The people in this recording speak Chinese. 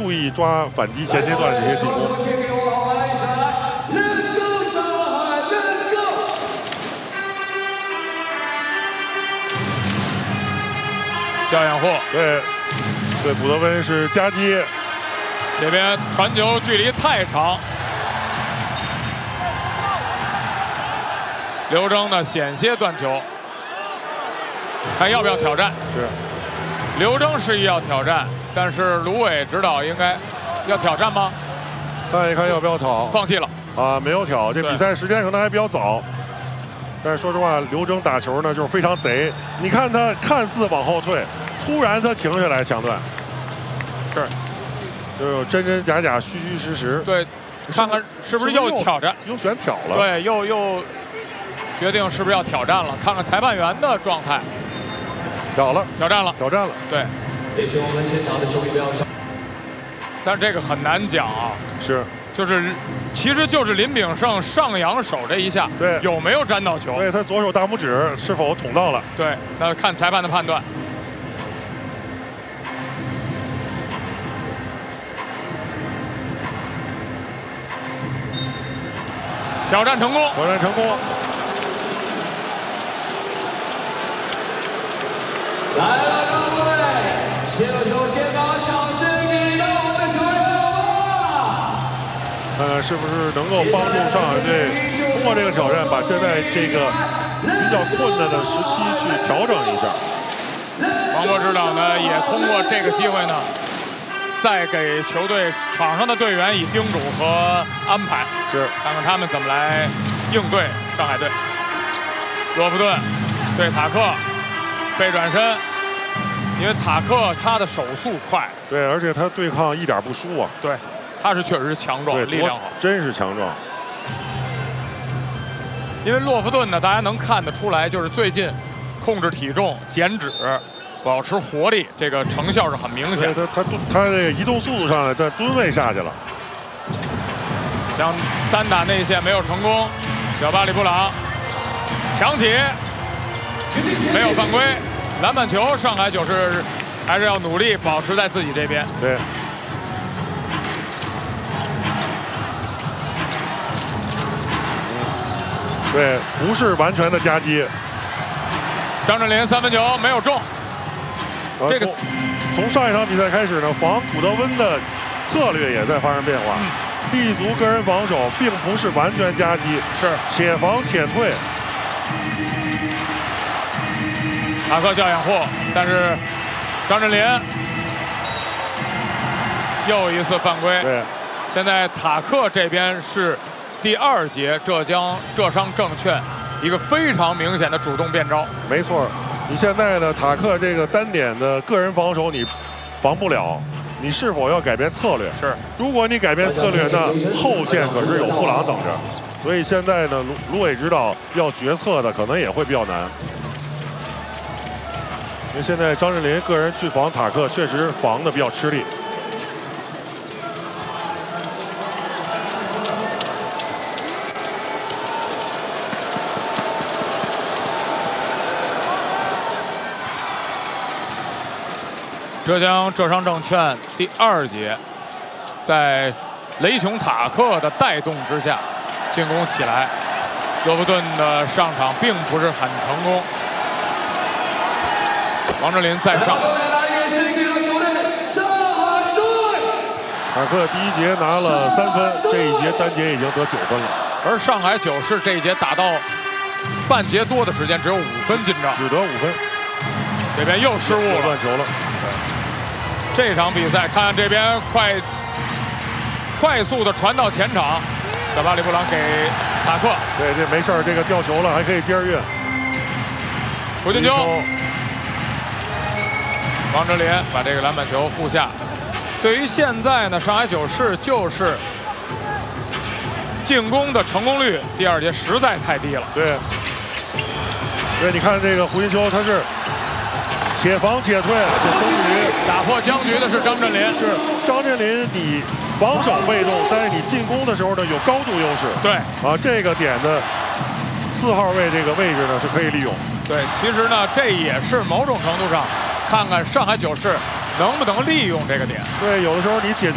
注意抓反击前阶段这些进攻。 焦掩护， 对，古德温是夹击， 这边传球距离太长，刘铮呢险些断球，看要不要挑战。 是， 刘铮示意要挑战，但是芦苇指导应该要挑战吗？ 看一看要不要挑， 放弃了啊，没有挑。这比赛时间可能还比较早，但是说实话，刘铮打球呢就是非常贼。你看他看似往后退，突然他停下来抢断， 是， 就真真假假、虚虚实实。 对，看看是不是又挑战， 又选挑了。 对，又决定是不是要挑战了，看看裁判员的状态。挑战了。对。 也是我们现场的球迷朋友。 但是这个很难讲啊。 是。 其实就是林炳胜上扬手这一下， 对， 有没有沾到球？ 对，他左手大拇指是否捅到了？ 对，那看裁判的判断。挑战成功。 来了，各位，先球先把掌声给到我们的球员吧。 看看是不是能够帮助上海队通过这个挑战，把现在这个比较困难的时期去调整一下。 王博指导呢，也通过这个机会呢，再给球队场上的队员以叮嘱和安排， 是看看他们怎么来应对上海队。罗弗顿对塔克背转身，因为塔克他的手速快， 对，而且他对抗一点不输啊。 对，他是确实强壮，力量好， 真是强壮。 因为洛夫顿呢，大家能看得出来，就是最近控制体重、减脂、保持活力，这个成效是很明显。 他这个移动速度上来，但吨位下去了。 想单打内线没有成功，小巴里布朗强起，没有犯规，篮板球，上海9是还是要努力保持在自己这边。 对。对，不是完全的夹击。 张镇麟3分球没有中。这个从上一场比赛开始呢，防古德温的策略也在发生变化。立足个人防守，并不是完全夹击， 是且防且退。 塔克叫掩护，但是张镇麟又一次犯规。 对， 现在塔克这边是第2节浙商证券一个非常明显的主动变招。 没错，你现在呢，塔克这个单点的个人防守你防不了，你是否要改变策略？ 是， 如果你改变策略，那后线可是有布朗等着。所以现在呢，芦苇指导要决策的可能也会比较难。因为现在张镇麟个人去防塔克，确实防的比较吃力。 浙商证券第2节，在雷琼塔克的带动之下，进攻起来。罗弗顿的上场并不是很成功。王镇麟再上。 塔克第1节拿了3分，这一节单节已经得9分了。 而上海9是这一节打到半节多的时间，只有5分进账， 只得5分。 这边又失误了， 断球了。 这场比赛看这边快速的传到前场，小巴里布朗给塔克。 对，这没事儿，这个掉球了还可以接着运。 胡金秋，王哲林把这个篮板球护下。对于现在呢，上海9市就是进攻的成功率，第2节实在太低了。 对，你看这个胡金秋，他是且防且退，终于打破僵局的是张镇麟。 是张镇麟，你防守被动，但是你进攻的时候呢有高度优势。 对啊，这个点的4号位这个位置呢是可以利用。 对，其实呢这也是某种程度上看看上海9市能不能利用这个点。 对，有的时候你解决。